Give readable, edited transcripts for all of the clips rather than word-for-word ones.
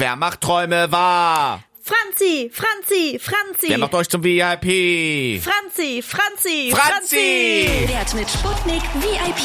Wer macht Träume wahr? Franzi, Franzi, Franzi. Wer macht euch zum VIP? Franzi, Franzi, Franzi. Wert mit Sputnik VIP.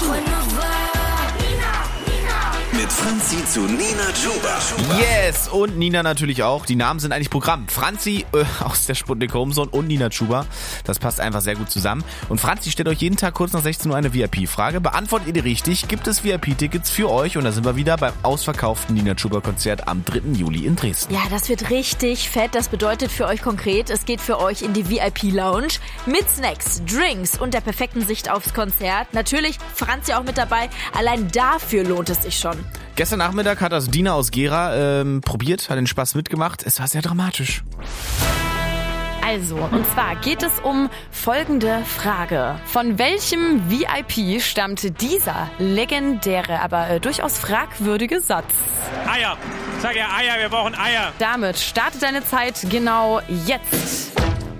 Mit Franzi zu Nina Chuba. Yes, und Nina natürlich auch. Die Namen sind eigentlich Programm. Franzi aus der Sputnik Homezone und Nina Chuba. Das passt einfach sehr gut zusammen. Und Franzi stellt euch jeden Tag kurz nach 16 Uhr eine VIP-Frage. Beantwortet ihr die richtig, gibt es VIP-Tickets für euch. Und da sind wir wieder beim ausverkauften Nina Chuba-Konzert am 3. Juli in Dresden. Ja, das wird richtig fett. Das bedeutet für euch konkret, es geht für euch in die VIP-Lounge mit Snacks, Drinks und der perfekten Sicht aufs Konzert. Natürlich Franzi auch mit dabei. Allein dafür lohnt es sich schon. Gestern Nachmittag hat das Dina aus Gera probiert, hat den Spaß mitgemacht. Es war sehr dramatisch. Also, und zwar geht es um folgende Frage. Von welchem VIP stammt dieser legendäre, aber durchaus fragwürdige Satz? Eier. Sag ja Eier, wir brauchen Eier. Damit startet deine Zeit genau jetzt.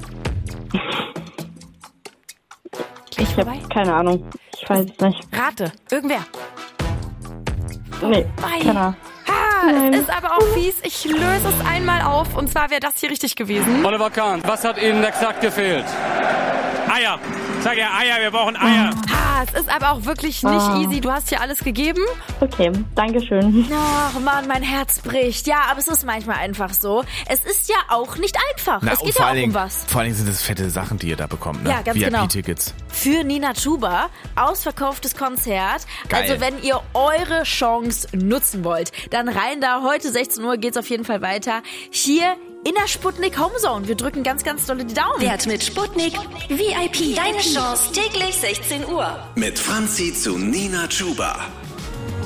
Ich habe keine Ahnung. Ich weiß es nicht. Rate, irgendwer. Nee, keine Ahnung. Es ist aber auch fies. Ich löse es einmal auf. Und zwar wäre das hier richtig gewesen. Oliver Kahn, was hat Ihnen exakt gefehlt? Eier. Sag ja Eier, wir brauchen Eier. Es ist aber auch wirklich nicht easy. Du hast hier alles gegeben. Okay, danke schön. Ach Mann, mein Herz bricht. Ja, aber es ist manchmal einfach so. Es ist ja auch nicht einfach. Na, es und geht vor ja auch allen Dingen, um was. Vor allen Dingen sind das fette Sachen, die ihr da bekommt. Ne? Ja, ganz genau. VIP-Tickets. Für Nina Chuba, ausverkauftes Konzert. Geil. Also wenn ihr eure Chance nutzen wollt, dann rein da. Heute 16 Uhr geht's auf jeden Fall weiter. Hier in der Sputnik Homezone. Wir drücken ganz, ganz dolle die Daumen. Wert mit Sputnik VIP. Deine Chance täglich 16 Uhr. Mit Franzi zu Nina Chuba.